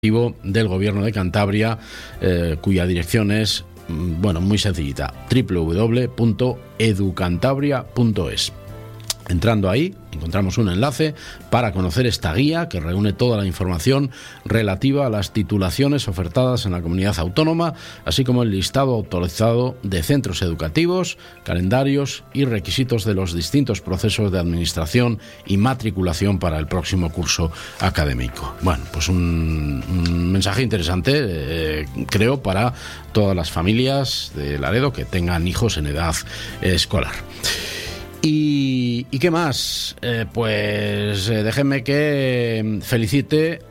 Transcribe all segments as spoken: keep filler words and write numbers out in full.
del Gobierno de Cantabria, eh, cuya dirección es, bueno, muy sencillita, doble u doble u doble u punto educantabria punto es. Entrando ahí, encontramos un enlace para conocer esta guía que reúne toda la información relativa a las titulaciones ofertadas en la comunidad autónoma, así como el listado actualizado de centros educativos, calendarios y requisitos de los distintos procesos de administración y matriculación para el próximo curso académico. Bueno, pues un, un mensaje interesante, eh, creo, para todas las familias de Laredo que tengan hijos en edad escolar. ¿Y, ¿Y qué más? Eh, pues eh, déjenme que felicite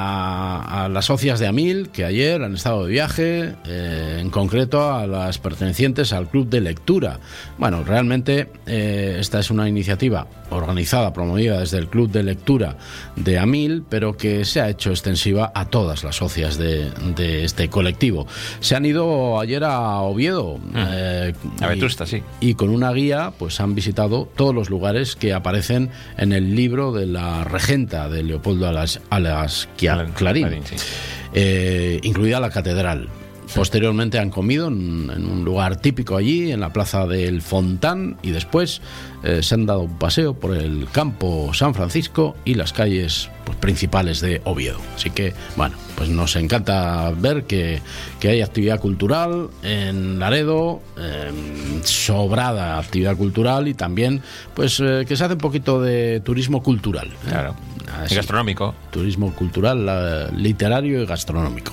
a, a las socias de AMIL, que ayer han estado de viaje, eh, en concreto a las pertenecientes al Club de Lectura. Bueno, realmente eh, esta es una iniciativa organizada, promovida desde el Club de Lectura de AMIL, pero que se ha hecho extensiva a todas las socias de, de este colectivo. Se han ido ayer a Oviedo, mm. eh, a Vetusta, sí. Y con una guía pues han visitado todos los lugares que aparecen en el libro de la regenta de Leopoldo Alas, Alas Clarín, Clarín sí. eh, incluida la catedral. Posteriormente han comido en, en un lugar típico allí, en la plaza del Fontán, y después eh, se han dado un paseo por el campo San Francisco y las calles pues, principales de Oviedo. Así que, bueno, pues nos encanta ver que, que hay actividad cultural en Laredo, eh, sobrada actividad cultural, y también pues eh, que se hace un poquito de turismo cultural. ¿eh? Claro, Así, y gastronómico. Turismo cultural, eh, literario y gastronómico.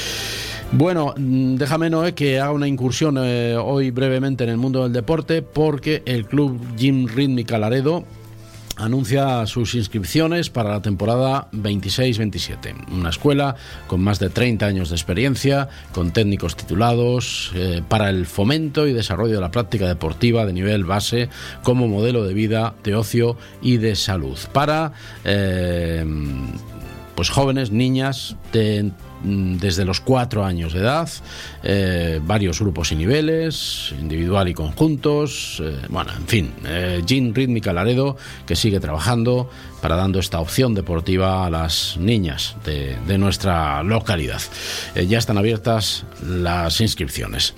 Bueno, déjame, Noé, que haga una incursión eh, hoy brevemente en el mundo del deporte, porque el Club Gym Rítmica Laredo anuncia sus inscripciones para la temporada veintiséis veintisiete. Una escuela con más de treinta años de experiencia, con técnicos titulados, eh, para el fomento y desarrollo de la práctica deportiva de nivel base como modelo de vida, de ocio y de salud. Para eh, pues jóvenes, niñas de desde los cuatro años de edad, eh, varios grupos y niveles, individual y conjuntos, eh, bueno, en fin, eh, Gym Rítmica Laredo, que sigue trabajando para dando esta opción deportiva a las niñas de, de nuestra localidad. Eh, ya están abiertas las inscripciones.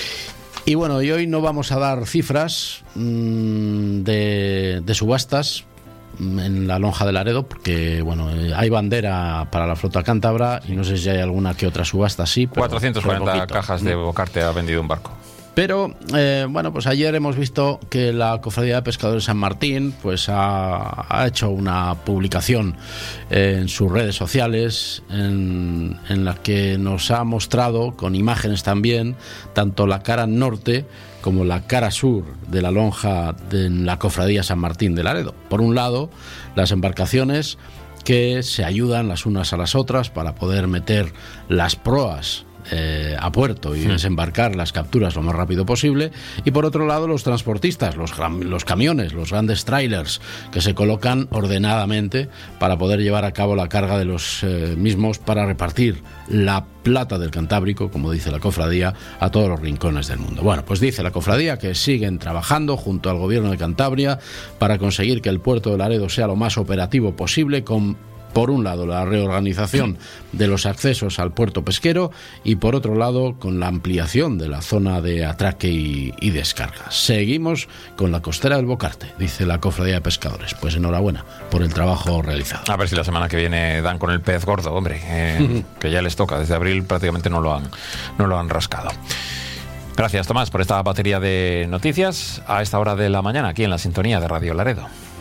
Y bueno, y hoy no vamos a dar cifras mmm, de, de subastas en la lonja de Laredo, porque bueno, hay bandera para la flota cántabra, sí. Y no sé si hay alguna que otra subasta así, pero cuatrocientas cuarenta cajas de Bocarte ha vendido un barco. Pero, eh, bueno, pues ayer hemos visto que la Cofradía de Pescadores San Martín pues ha, ha hecho una publicación en sus redes sociales en, en la que nos ha mostrado, con imágenes también, tanto la cara norte como la cara sur de la lonja de la Cofradía San Martín de Laredo. Por un lado, las embarcaciones que se ayudan las unas a las otras para poder meter las proas Eh, a puerto y desembarcar las capturas lo más rápido posible, y por otro lado los transportistas, los, los camiones, los grandes trailers que se colocan ordenadamente para poder llevar a cabo la carga de los eh, mismos para repartir la plata del Cantábrico, como dice la cofradía, a todos los rincones del mundo. Bueno, pues dice la cofradía que siguen trabajando junto al Gobierno de Cantabria para conseguir que el puerto de Laredo sea lo más operativo posible, con por un lado la reorganización de los accesos al puerto pesquero y por otro lado con la ampliación de la zona de atraque y, y descarga. Seguimos con la costera del Bocarte, dice la Cofradía de Pescadores. Pues enhorabuena por el trabajo realizado. A ver si la semana que viene dan con el pez gordo, hombre, eh, que ya les toca. Desde abril prácticamente no lo han, no lo han rascado. Gracias, Tomás, por esta batería de noticias a esta hora de la mañana aquí en la sintonía de Radio Laredo.